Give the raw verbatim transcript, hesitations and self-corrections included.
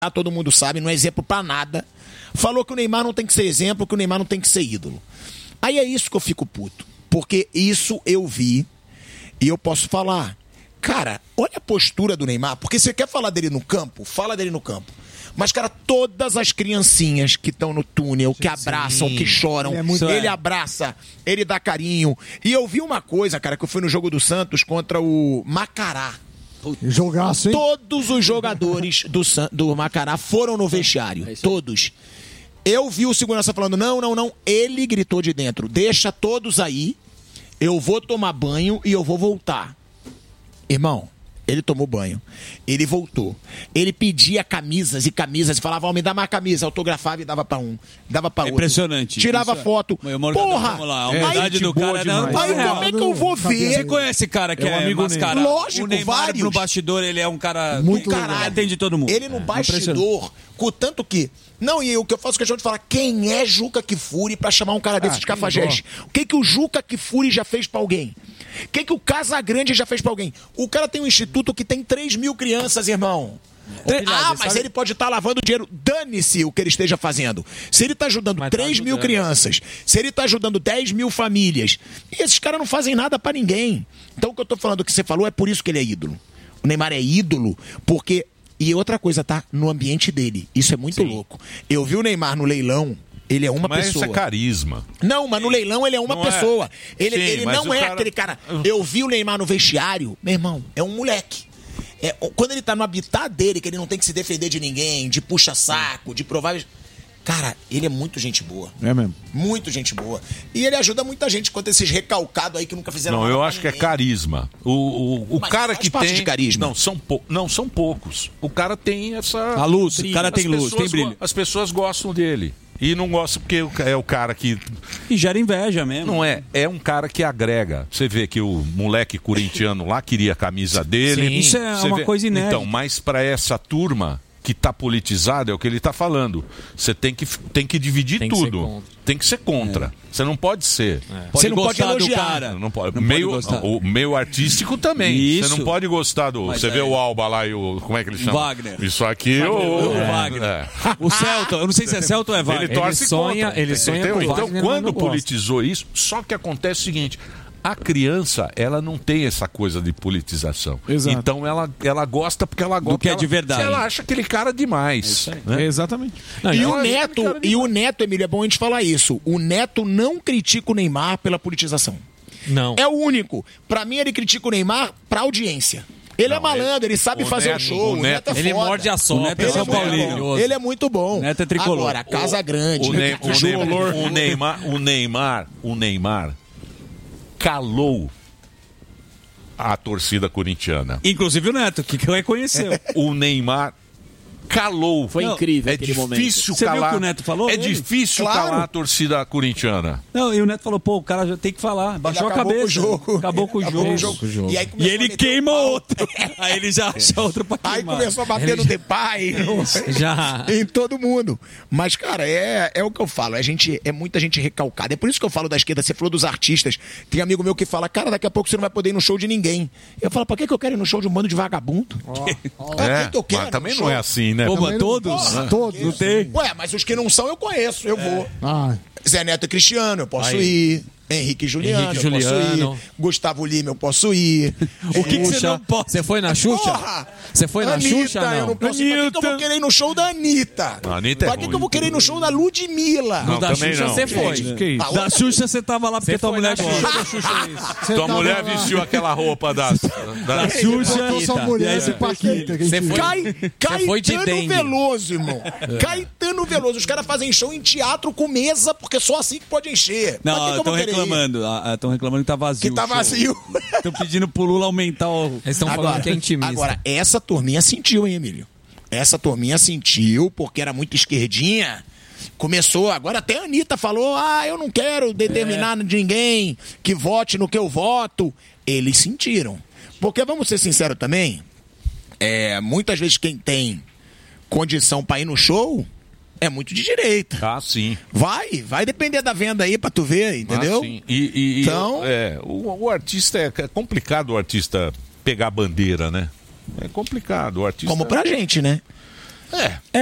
todo mundo sabe, não é exemplo pra nada. Falou que o Neymar não tem que ser exemplo, que o Neymar não tem que ser ídolo. Aí é isso que eu fico puto. Porque isso eu vi e eu posso falar. Cara, olha a postura do Neymar. Porque você quer falar dele no campo? Fala dele no campo. Mas, cara, todas as criancinhas que estão no túnel, que abraçam, Sim. que choram, ele, é muito... ele abraça, ele dá carinho. E eu vi uma coisa, cara, que eu fui no jogo do Santos contra o Macará. Jogaço, hein? Todos os jogadores do, do Macará foram no vestiário. É todos. Eu vi o segurança falando, não, não, não. Ele gritou de dentro, deixa todos aí, eu vou tomar banho e eu vou voltar. Irmão, ele tomou banho, ele voltou, ele pedia camisas e camisas e falava, ó, me dá mais camisa, autografava e dava pra um, dava pra outro. Impressionante. Tirava Isso foto. É... Porra! Vamos lá, a humildade do cara não. Aí como é que eu vou ver? Você conhece cara que é, um é mascarado? Lógico, o Neymar vários. No bastidor ele é um cara muito caralho, ele atende todo mundo. Ele no é, bastidor, contanto que... Não, e o que eu faço questão de falar, quem é Juca Kfouri pra chamar um cara desse ah, de cafajeste? O que que o Juca Kfouri já fez pra alguém? O que que o Casagrande já fez pra alguém? O cara tem um instituto que tem três mil crianças, irmão. Tem... Ah, mas ele pode estar tá lavando dinheiro. Dane-se o que ele esteja fazendo. Se ele está ajudando mas três tá mil crianças, se ele está ajudando dez mil famílias, e esses caras não fazem nada pra ninguém. Então o que eu tô falando, o que você falou, é por isso que ele é ídolo. O Neymar é ídolo porque... E outra coisa, tá? No ambiente dele. Isso é muito Sim. louco. Eu vi o Neymar no leilão, ele é uma mas pessoa. Mas isso é carisma. Não, mas no leilão ele é uma não pessoa. É. Ele, Sim, ele não é cara... aquele cara... Eu vi o Neymar no vestiário, meu irmão, é um moleque. É, quando ele tá no habitat dele, que ele não tem que se defender de ninguém, de puxa-saco, de provar... Cara, ele é muito gente boa. É mesmo. Muito gente boa. E ele ajuda muita gente quanto esses recalcados aí que nunca fizeram não, nada. Não, eu acho ninguém. que é carisma. O, o, o cara que tem... de carisma. Não são, pou... não, são poucos. O cara tem essa... A luz, Sim. o cara tem luz, tem brilho. As pessoas gostam dele. E não gostam porque é o cara que... E gera inveja mesmo. Não é, é um cara que agrega. Você vê que o moleque corintiano lá queria a camisa dele. Sim. Isso é Você uma vê... coisa inédita. Então, mas para essa turma... que está politizado, é o que ele está falando. Você tem que, tem que dividir tem que tudo. Tem que ser contra. É. Você não pode ser. É. Você não pode elogiar. Cara. Não pode. Não meio, pode o meio artístico também. Isso. Você não pode gostar do... Mas você é. vê o Alba lá e o... Como é que ele chama? Wagner. Isso aqui... Wagner. O, o Wagner. É. O Celton. Eu não sei se é Celton ou é Wagner. Ele torce ele sonha, contra. Ele sonha então, com então Wagner, quando politizou isso, só que acontece o seguinte... A criança, ela não tem essa coisa de politização. Exato. Então ela, ela gosta porque ela gosta. Do que é ela, de verdade. Ela acha aquele cara demais. É né? é exatamente. Não, e o Neto, e o Neto, Emílio, é bom a gente falar isso. O Neto não critica o Neymar pela politização. Não. É o único. Pra mim, ele critica o Neymar pra audiência. Ele não, é malandro, ele, ele sabe o fazer o um show. O Neto, o Neto é ele foda. morde a sopa. O Neto é São Paulino. Ele é muito bom. O Neto é tricolor. Agora, Casa Grande. O, ne o, Neymar, o, Neymar, o Neymar, o Neymar calou a torcida corintiana. Inclusive o Neto, que reconheceu. O Neymar calou. Foi não, incrível é aquele difícil momento. Você calar. viu o que o Neto falou? É Ele? difícil Claro. calar a torcida corintiana. Não, e o Neto falou, pô, o cara já tem que falar. Baixou a cabeça. Com o jogo. Acabou com o Acabou jogo. com o jogo. E, aí e ele queima outro. Aí ele já acha outro pra queimar. Aí começou a bater ele no já... Depay. já. Em todo mundo. Mas, cara, é, é o que eu falo. É, gente, é muita gente recalcada. É por isso que eu falo da esquerda. Você falou dos artistas. Tem amigo meu que fala, cara, daqui a pouco você não vai poder ir no show de ninguém. Eu falo, pra que eu quero ir no show de um bando de vagabundo? Oh, oh. É, que eu quero mas também não é assim, né? Pô, todos? Porra, todos. Não tem. Ué, mas os que não são eu conheço, eu é. vou. Ah. Zé Neto e Cristiano, eu posso Aí. ir. Henrique e Juliano, Henrique eu Juliano. posso ir. Gustavo Lima, eu posso ir. O que, que você não pode? Você foi na Xuxa? Porra! Você foi na Anitta, Xuxa, não? Eu não posso ir. Pra que, que eu vou querer ir no show da Anitta? A Anitta é pra que, que eu vou querer ir no show da Ludmilla? No da Xuxa você foi. Que, que isso? Da Xuxa você tava lá porque tua mulher vestiu. Tua mulher vestiu aquela roupa da, da Xuxa. Sua mulher esse Paquita. Você foi, Cai, Caetano foi de Veloso, irmão. É. Caetano Veloso. Os caras fazem show em teatro com mesa, porque só assim que pode encher. Não, estão reclamando. Estão reclamando que tá vazio. Que tá vazio. Estão pedindo pro Lula aumentar o... Eles estão falando que é intimista. Agora, essa turminha sentiu, hein, Emílio? Essa turminha sentiu, porque era muito esquerdinha. Começou, agora até a Anitta falou, ah, eu não quero determinar é. ninguém que vote no que eu voto. Eles sentiram. Porque, vamos ser sinceros também, é, muitas vezes quem tem condição pra ir no show... É muito de direita. Ah, sim. Vai, vai depender da venda aí pra tu ver, entendeu? Ah, sim. E, e, então... é, o, o artista, é, é complicado o artista pegar a bandeira, né? É complicado o artista... Como pra gente, né? É.